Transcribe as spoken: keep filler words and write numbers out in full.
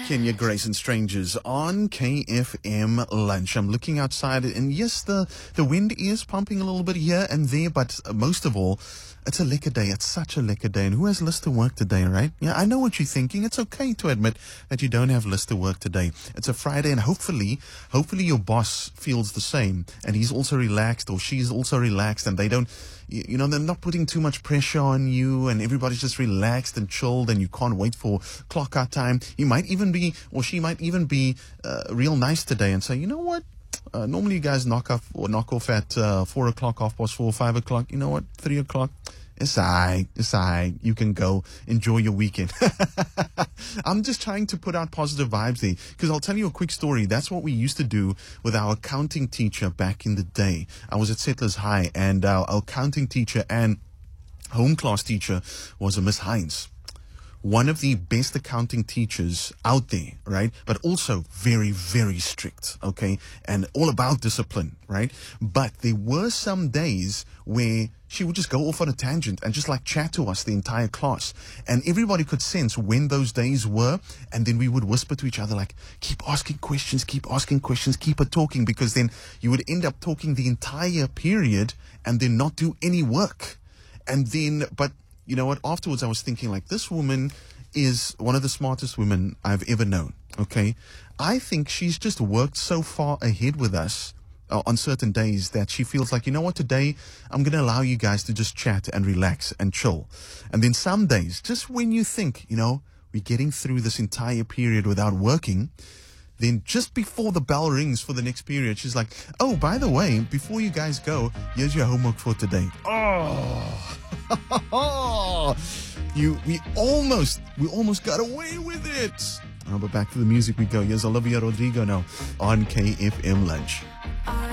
Kenya Grace and Strangers on K F M Lunch. I'm looking outside, and yes, the, the wind is pumping a little bit here and there, but most of all, it's a lekker day. It's such a lekker day. And who has list to work today, right? Yeah, I know what you're thinking. It's okay to admit that you don't have list to work today. It's a Friday, and hopefully, hopefully your boss feels the same, and he's also relaxed, or she's also relaxed, and they don't, you, you know, they're not putting too much pressure on you, and everybody's just relaxed and chilled, and you can't wait for clock out time. You might even be, or she might even be uh, real nice today and say, you know what? Uh, normally you guys knock off or knock off at uh, four o'clock, half past four, five o'clock. You know what? Three o'clock. It's alright. It's alright. You can go enjoy your weekend. I'm just trying to put out positive vibes there, because I'll tell you a quick story. That's what we used to do with our accounting teacher back in the day. I was at Settlers High, and our, our accounting teacher and home class teacher was a Miss Hines. One of the best accounting teachers out there, right? But also very, very strict, okay? And all about discipline, right? But there were some days where she would just go off on a tangent and just like chat to us, the entire class. And everybody could sense when those days were. And then we would whisper to each other like, keep asking questions, keep asking questions, keep it talking, because then you would end up talking the entire period and then not do any work. And then, but you know what? Afterwards, I was thinking, like, this woman is one of the smartest women I've ever known, okay? I think she's just worked so far ahead with us uh, on certain days that she feels like, you know what, today I'm going to allow you guys to just chat and relax and chill. And then some days, just when you think, you know, we're getting through this entire period without working, then just before the bell rings for the next period, she's like, oh, by the way, before you guys go, here's your homework for today. Oh, you, we almost, we almost got away with it. Oh, but back to the music we go. Here's Olivia Rodrigo now on K F M Lunch.